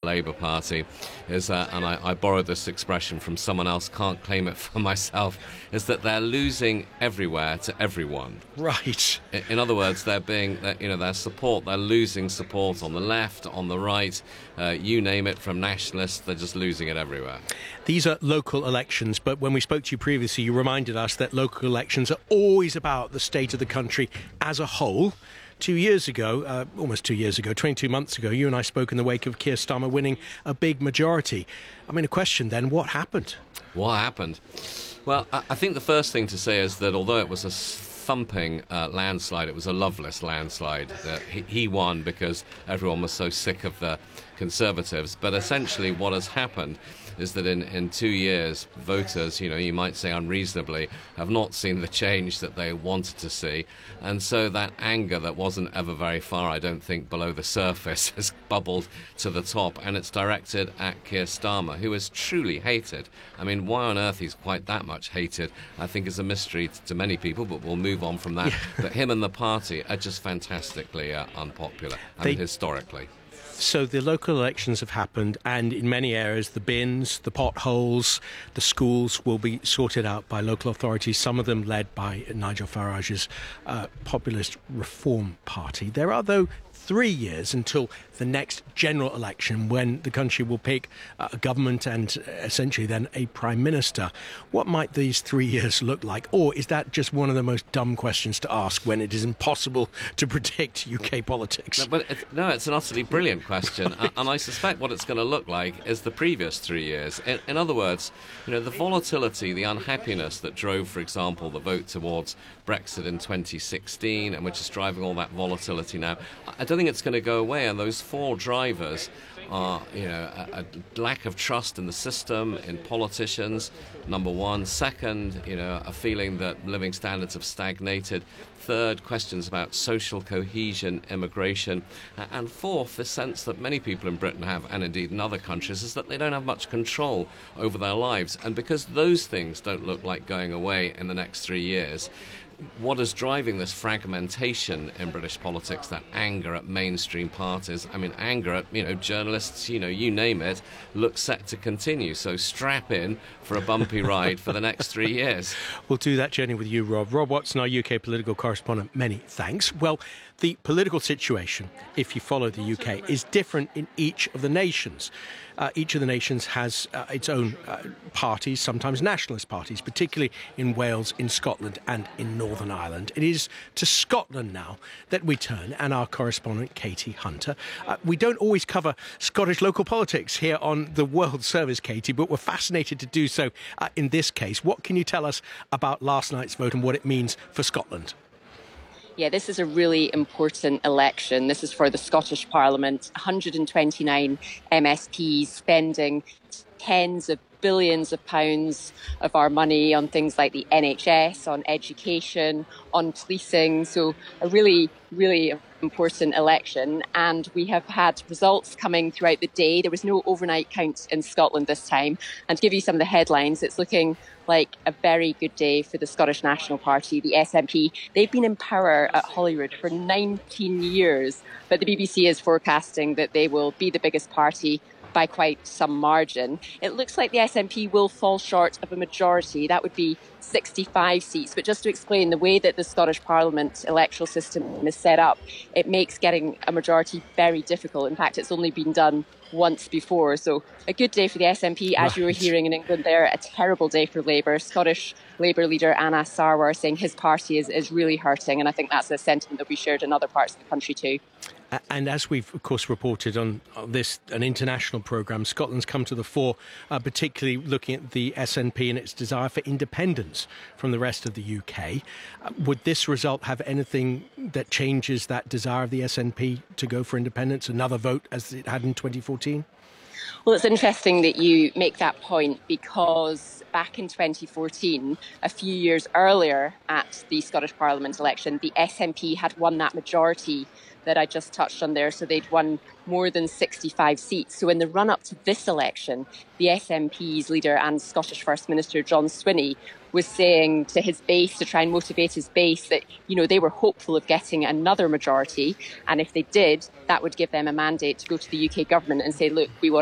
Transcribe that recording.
Labour Party is, and I borrowed this expression from someone else, can't claim it for myself, is that they're losing everywhere to everyone. Right. In other words, their support, they're losing support on the left, on the right, you name it, from nationalists, they're just losing it everywhere. These are local elections, but when we spoke to you previously, you reminded us that local elections are always about the state of the country as a whole. 2 years ago, almost 2 years ago, 22 months ago, you and I spoke in the wake of Keir Starmer winning a big majority. I mean, a question then, what happened? What happened? Well, I think the first thing to say is that although it was a thumping landslide, it was a loveless landslide. He won because everyone was so sick of the Conservatives. But essentially what has happened is that in 2 years, voters, you might say unreasonably, have not seen the change that they wanted to see. And so that anger that wasn't ever very far, I don't think, below the surface has bubbled to the top. And it's directed at Keir Starmer, who is truly hated. I mean, why on earth he's quite that much hated, I think is a mystery to many people, but we'll move on from that. But him and the party are just fantastically unpopular, historically. So the local elections have happened, and in many areas the bins, the potholes, the schools will be sorted out by local authorities, some of them led by Nigel Farage's populist Reform Party. There are, though, 3 years until the next general election when the country will pick a government and essentially then a prime minister. What might these 3 years look like? Or is that just one of the most dumb questions to ask when it is impossible to predict UK politics? No, it's an utterly brilliant question. And I suspect what it's going to look like is the previous 3 years. In other words, the volatility, the unhappiness that drove, for example, the vote towards Brexit in 2016 and which is driving all that volatility now, I don't think it's going to go away. And those four drivers are, a lack of trust in the system, in politicians, number one. Second, a feeling that living standards have stagnated. Third, questions about social cohesion, immigration. And fourth, the sense that many people in Britain have, and indeed in other countries, is that they don't have much control over their lives. And because those things don't look like going away in the next 3 years, what is driving this fragmentation in British politics, that anger at mainstream parties, anger at, journalists, you name it, looks set to continue. So strap in for a bumpy ride for the next 3 years. We'll do that journey with you, Rob. Rob Watson, our UK political correspondent, many thanks. Well, the political situation, if you follow the UK, is different in each of the nations. Each of the nations has its own parties, sometimes nationalist parties, particularly in Wales, in Scotland and in Northern Ireland. It is to Scotland now that we turn, and our correspondent, Katie Hunter. We don't always cover Scottish local politics here on the World Service, Katie, but we're fascinated to do so in this case. What can you tell us about last night's vote and what it means for Scotland? Yeah, this is a really important election. This is for the Scottish Parliament. 129 MSPs spending tens of billions of pounds of our money on things like the NHS, on education, on policing. So a really, really important election. And we have had results coming throughout the day. There was no overnight count in Scotland this time. And to give you some of the headlines, it's looking like a very good day for the Scottish National Party, the SNP. They've been in power at Holyrood for 19 years, but the BBC is forecasting that they will be the biggest party by quite some margin. It looks like the SNP will fall short of a majority. That would be 65 seats. But just to explain, the way that the Scottish Parliament electoral system is set up, it makes getting a majority very difficult. In fact, it's only been done once before. So a good day for the SNP, as you were hearing in England there, a terrible day for Labour. Scottish Labour leader Anas Sarwar saying his party is really hurting. And I think that's a sentiment that we shared in other parts of the country too. And as we've, of course, reported on this, an international programme, Scotland's come to the fore, particularly looking at the SNP and its desire for independence from the rest of the UK. Would this result have anything that changes that desire of the SNP to go for independence, another vote as it had in 2014? Well, it's interesting that you make that point because back in 2014, a few years earlier at the Scottish Parliament election, the SNP had won that majority that I just touched on there. So they'd won more than 65 seats. So in the run-up to this election, the SNP's leader and Scottish First Minister John Swinney was saying to his base, to try and motivate his base, that, they were hopeful of getting another majority. And if they did, that would give them a mandate to go to the UK government and say, look, we want